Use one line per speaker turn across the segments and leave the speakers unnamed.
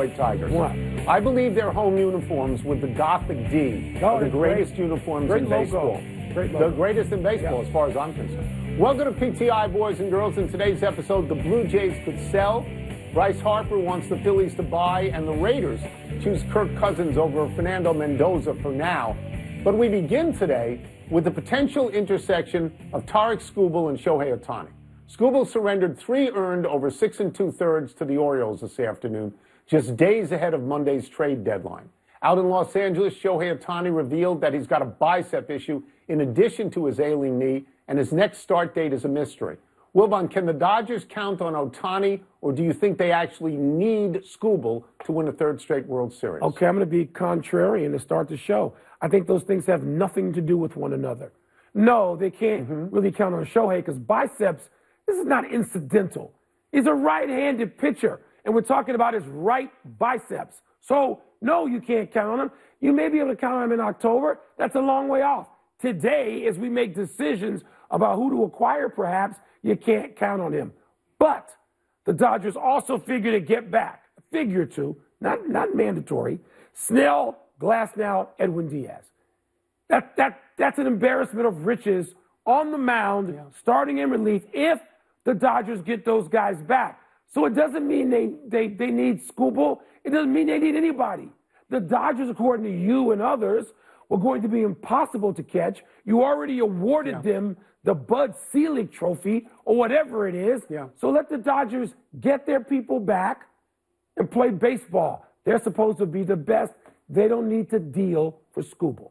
Detroit Tigers.
What?
I believe their home uniforms with the Gothic D are the greatest uniforms in baseball. The greatest in baseball, as far as I'm concerned. Welcome to PTI, boys and girls. In today's episode, the Blue Jays could sell. Bryce Harper wants the Phillies to buy, and the Raiders choose Kirk Cousins over Fernando Mendoza for now. But we begin today with the potential intersection of Tarik Skubal and Shohei Ohtani. Skubal surrendered 3 earned over 6 2/3 to the Orioles this afternoon, just days ahead of Monday's trade deadline. Out in Los Angeles, Shohei Ohtani revealed that he's got a bicep issue in addition to his ailing knee, and his next start date is a mystery. Wilbon, can the Dodgers count on Ohtani, or do you think they actually need Skubal to win a 3rd straight World Series?
Okay, I'm going to be contrarian to start the show. I think those things have nothing to do with one another. No, they can't really count on Shohei because biceps, this is not incidental. He's a right-handed pitcher, and we're talking about his right biceps. So, no, you can't count on him. You may be able to count on him in October. That's a long way off. Today, as we make decisions about who to acquire, perhaps, you can't count on him. But the Dodgers also figure to get back, figure to, not mandatory, Snell, Glasnow, Edwin Diaz. That's an embarrassment of riches on the mound, starting in relief, if the Dodgers get those guys back. So it doesn't mean they need Skubal. It doesn't mean they need anybody. The Dodgers, according to you and others, were going to be impossible to catch. You already awarded them the Bud Selig Trophy or whatever it is. So let the Dodgers get their people back and play baseball. They're supposed to be the best. They don't need to deal for Skubal.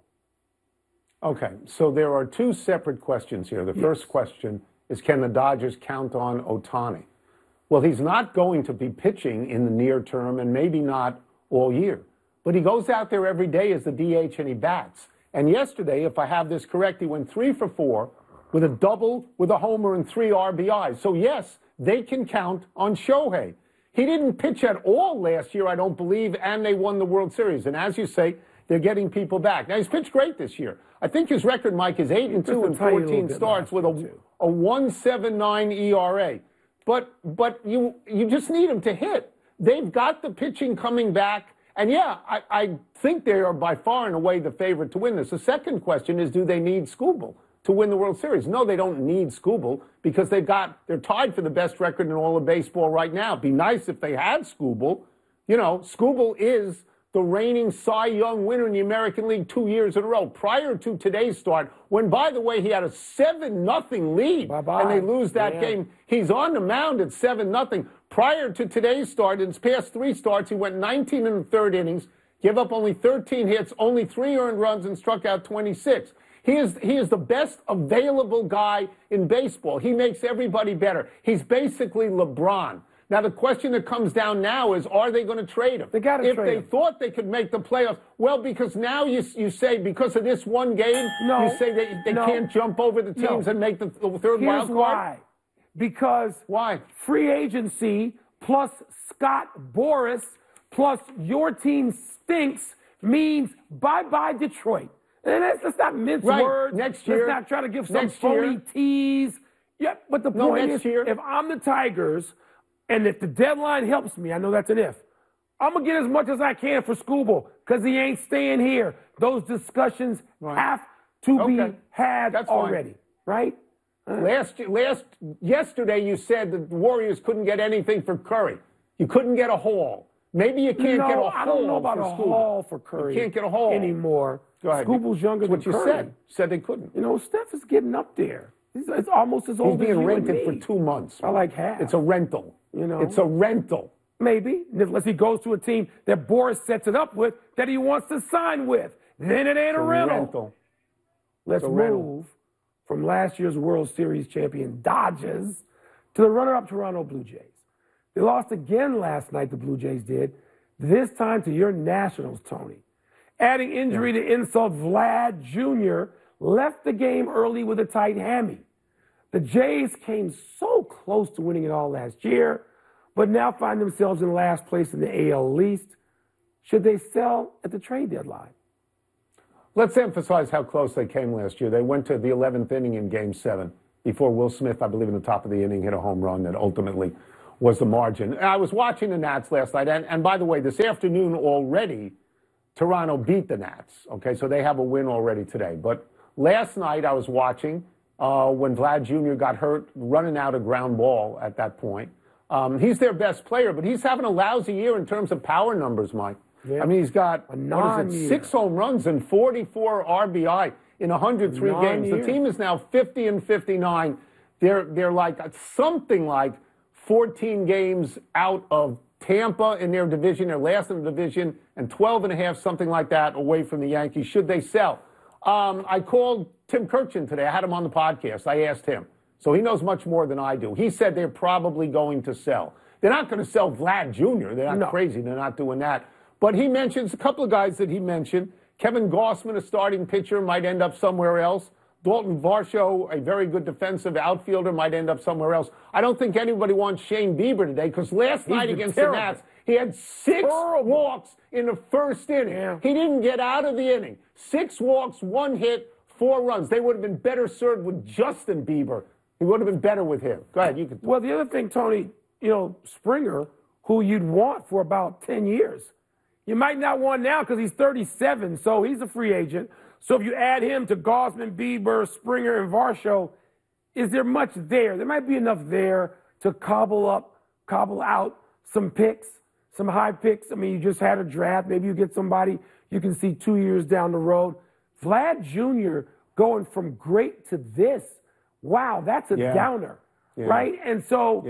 Okay, so there are 2 separate questions here. The first question is, can the Dodgers count on Ohtani? Well, he's not going to be pitching in the near term and maybe not all year. But he goes out there every day as the DH and he bats. And yesterday, if I have this correct, he went 3 for 4 with a double, with a homer, and 3 RBIs. So, yes, they can count on Shohei. He didn't pitch at all last year, I don't believe, and they won the World Series. And as you say, they're getting people back. Now, he's pitched great this year. I think his record, Mike, is 8-2 in 14 starts with a 1.79 ERA. But you just need him to hit. They've got the pitching coming back. And, yeah, I think they are by far and away the favorite to win this. The second question is, do they need Skubal to win the World Series? No, they don't need Skubal because they're tied for the best record in all of baseball right now. It'd be nice if they had Skubal. You know, Skubal is the reigning Cy Young winner in the American League 2 years in a row, prior to today's start, when, by the way, he had a 7-0 lead, and they lose that game. He's on the mound at 7-0. Prior to today's start, in his past 3 starts, he went 19 in the 3rd innings, gave up only 13 hits, only 3 earned runs, and struck out 26. He is the best available guy in baseball. He makes everybody better. He's basically LeBron. Now, the question that comes down now is, are they going to trade him?
They got to trade him.
If they thought they could make the playoffs, well, because now you say because of this one game, you say they can't jump over the teams and make the 3rd wild card?
Here's why. Because free agency plus Scott Boras plus your team stinks means bye-bye Detroit. And let's not mince words.
Next year.
Let's not try to give some phony tease. Yeah, but the point is, if I'm the Tigers, and if the deadline helps me, I know that's an if, I'm going to get as much as I can for Skubal because he ain't staying here. Those discussions have to be had already, right?
Yesterday you said the Warriors couldn't get anything for Curry. You couldn't get a haul. Maybe you can't get a haul.
I don't know about a haul for Curry.
You can't get a haul
anymore.
Go ahead.
Skubal's younger than Curry.
What you said they couldn't.
You know, Steph is getting up there. It's almost as old as you and me.
He's being rented for 2 months.
I like half.
It's a rental.
You know,
it's a rental.
Maybe, unless he goes to a team that Boras sets it up with, that he wants to sign with. Then it ain't a rental. Let's move from last year's World Series champion Dodgers to the runner-up Toronto Blue Jays. They lost again last night, the Blue Jays did, this time to your Nationals, Tony. Adding injury to insult, Vlad Jr. left the game early with a tight hammy. The Jays came so close to winning it all last year, but now find themselves in last place in the AL East. Should they sell at the trade deadline?
Let's emphasize how close they came last year. They went to the 11th inning in Game 7 before Will Smith, I believe, in the top of the inning, hit a home run that ultimately was the margin. I was watching the Nats last night, and by the way, this afternoon already, Toronto beat the Nats. Okay, so they have a win already today. But last night I was watching when Vlad Jr. got hurt, running out a ground ball at that point. He's their best player, but he's having a lousy year in terms of power numbers, Mike.
Yeah.
I mean, he's got, 6 home runs and 44 RBI in 103 games. The team is now 50 and 59. They're like something like 14 games out of Tampa in their division. They're last in the division, and 12 and a half, something like that, away from the Yankees, should they sell. I called Tim Kurkjian today. I had him on the podcast. I asked him. So he knows much more than I do. He said they're probably going to sell. They're not going to sell Vlad Jr. They're not crazy. They're not doing that. But he mentions a couple of guys that he mentioned. Kevin Gossman, a starting pitcher, might end up somewhere else. Dalton Varsho, a very good defensive outfielder, might end up somewhere else. I don't think anybody wants Shane Bieber today because last night against the Nats, he had 6 walks in the first inning.
Yeah.
He didn't get out of the inning. 6 walks, 1 hit, 4 runs. They would have been better served with Justin Bieber. He would have been better with him. Go ahead. You can.
Well, the other thing, Tony, Springer, who you'd want for about 10 years, you might not want now because he's 37, so he's a free agent. So if you add him to Gausman, Bieber, Springer, and Varsho, is there much there? There might be enough there to cobble out some picks, some high picks. I mean, you just had a draft. Maybe you get somebody you can see 2 years down the road. Vlad Jr. going from great to this, wow, that's a downer, right? And so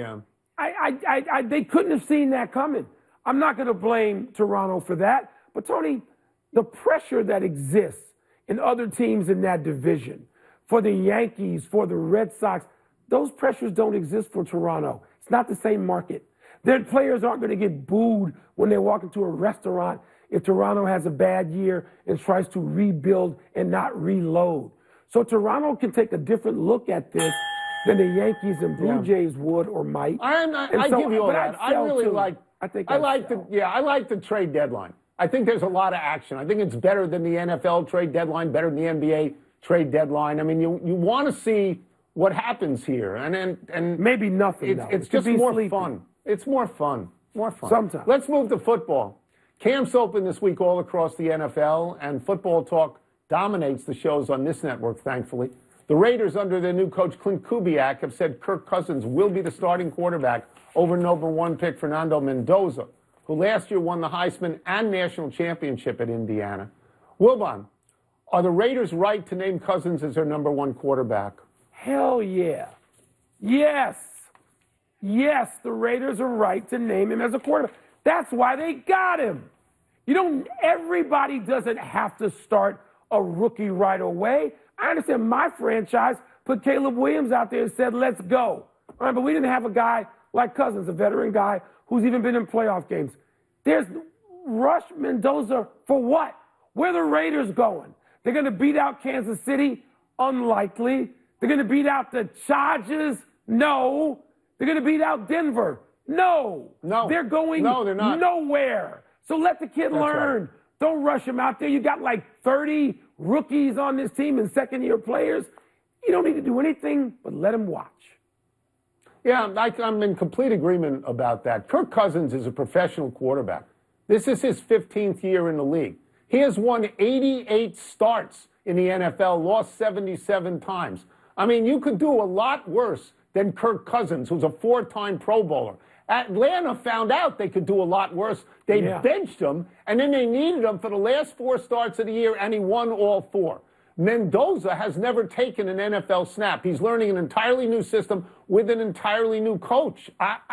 they couldn't have seen that coming. I'm not going to blame Toronto for that. But, Tony, the pressure that exists in other teams in that division, for the Yankees, for the Red Sox, those pressures don't exist for Toronto. It's not the same market. Their players aren't going to get booed when they walk into a restaurant if Toronto has a bad year and tries to rebuild and not reload. So Toronto can take a different look at this than the Yankees and Blue Jays would or might.
I give you all that. I like the trade deadline. I think there's a lot of action. I think it's better than the NFL trade deadline, better than the NBA trade deadline. I mean, you want to see what happens here, and
maybe nothing.
It's just more fun. It's more fun.
Sometimes.
Let's move to football. Camps open this week all across the NFL, and Football Talk dominates the shows on this network, thankfully. The Raiders, under their new coach Clint Kubiak, have said Kirk Cousins will be the starting quarterback over number 1 pick Fernando Mendoza, who last year won the Heisman and national championship at Indiana. Wilbon, are the Raiders right to name Cousins as their number 1 quarterback?
Hell yeah. Yes. Yes, the Raiders are right to name him as a quarterback. That's why they got him. Everybody doesn't have to start a rookie right away. I understand my franchise put Caleb Williams out there and said, let's go. All right, but we didn't have a guy like Cousins, a veteran guy who's even been in playoff games. There's Rush Mendoza for what? Where are the Raiders going? They're going to beat out Kansas City? Unlikely. They're going to beat out the Chargers? No. They're going to beat out Denver? No. They're going
they're not.
Nowhere. So let the kid learn.
Right.
Don't rush him out there. You got like 30 rookies on this team and second-year players. You don't need to do anything but let him watch.
Yeah, I'm in complete agreement about that. Kirk Cousins is a professional quarterback. This is his 15th year in the league. He has won 88 starts in the NFL, lost 77 times. I mean, you could do a lot worse than Kirk Cousins, who's a 4-time Pro Bowler. Atlanta found out they could do a lot worse. They benched him, and then they needed him for the last 4 starts of the year, and he won all 4. Mendoza has never taken an NFL snap. He's learning an entirely new system with an entirely new coach.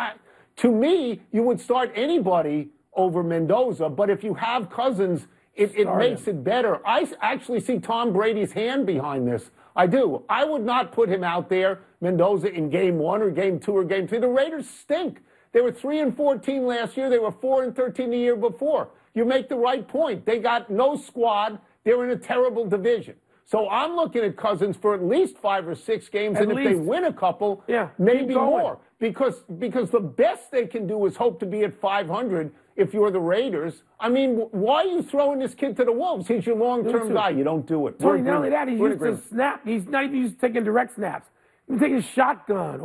To me, you would start anybody over Mendoza, but if you have Cousins, it makes it better. I actually see Tom Brady's hand behind this. I do. I would not put him out there, Mendoza, in game 1 or game 2 or game 3. The Raiders stink. They were 3-14 last year. They were 4-13 the year before. You make the right point. They got no squad. They're in a terrible division. So I'm looking at Cousins for at least 5 or 6 games, and if they win a couple, maybe more. Because the best they can do is hope to be at 500 if you're the Raiders. I mean, why are you throwing this kid to the Wolves? He's your long-term guy. You don't do it.
Tony, not only that, he's used to snap. He's not even used to taking direct snaps. He's taking shotgun or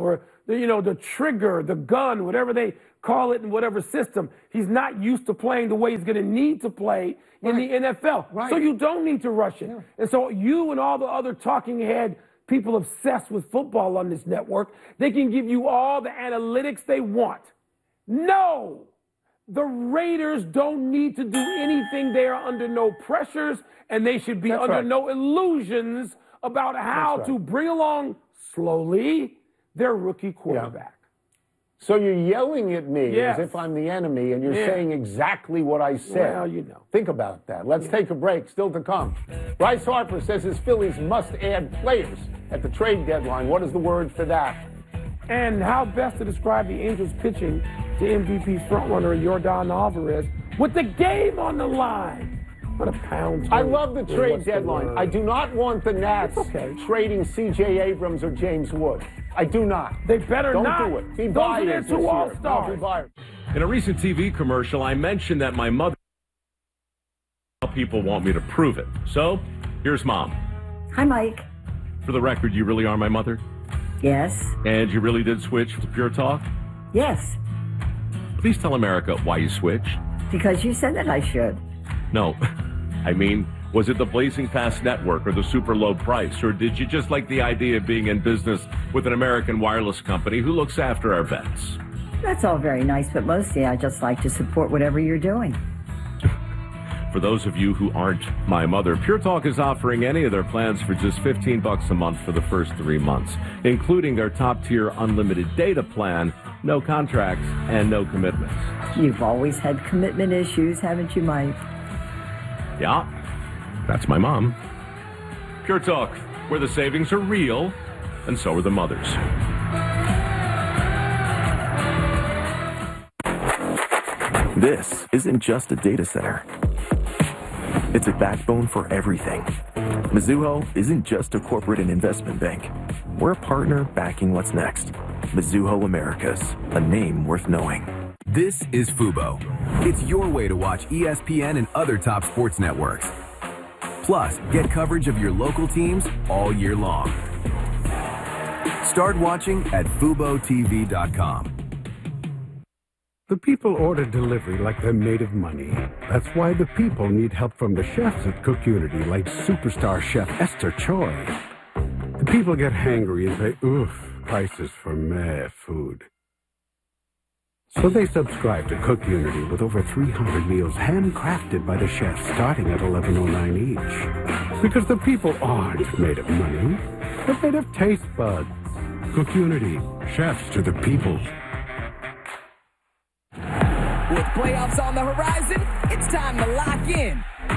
the trigger, the gun, whatever they call it in whatever system. He's not used to playing the way he's going to need to play in the NFL.
Right.
So you don't need to rush it. Yeah. And so you and all the other talking head people obsessed with football on this network, they can give you all the analytics they want. No! The Raiders don't need to do anything. They are under no pressures, and they should be under no illusions about how to bring along slowly their rookie quarterback.
So you're yelling at me as if I'm the enemy, and you're saying exactly what I said.
Well, you know.
Think about that. Let's take a break. Still to come. Bryce Harper says his Phillies must add players at the trade deadline. What is the word for that?
And how best to describe the Angels pitching to MVP frontrunner Yordan Alvarez with the game on the line. What a pound.
I love the trade deadline. I do not want the Nats trading C.J. Abrams or James Wood. I do not.
They better not.
Don't do it. Be
Those
buyers
are their
this
two
year.
all-stars.
In a recent TV commercial, I mentioned that my mother... people want me to prove it. So, here's Mom.
Hi, Mike.
For the record, you really are my mother?
Yes.
And you really did switch to Pure Talk?
Yes.
Please tell America why you switched.
Because you said that I should.
No. I mean, was it the blazing fast network or the super low price? Or did you just like the idea of being in business with an American wireless company who looks after our vets?
That's all very nice, but mostly I just like to support whatever you're doing.
For those of you who aren't my mother, Pure Talk is offering any of their plans for just $15 a month for the first 3 months, including their top-tier unlimited data plan, no contracts, and no commitments.
You've always had commitment issues, haven't you, Mike?
Yeah, that's my mom. Pure Talk, where the savings are real, and so are the mothers.
This isn't just a data center. It's a backbone for everything. Mizuho isn't just a corporate and investment bank. We're a partner backing what's next. Mizuho Americas, a name worth knowing.
This is Fubo. It's your way to watch ESPN and other top sports networks. Plus, get coverage of your local teams all year long. Start watching at FuboTV.com.
The people order delivery like they're made of money. That's why the people need help from the chefs at Cook Unity, like superstar chef Esther Choi. The people get hangry and say, prices for meh food. So they subscribe to Cook Unity with over 300 meals handcrafted by the chefs starting at $11.09 each. Because the people aren't made of money, they're made of taste buds. Cook Unity, chefs to the people.
With playoffs on the horizon, it's time to lock in.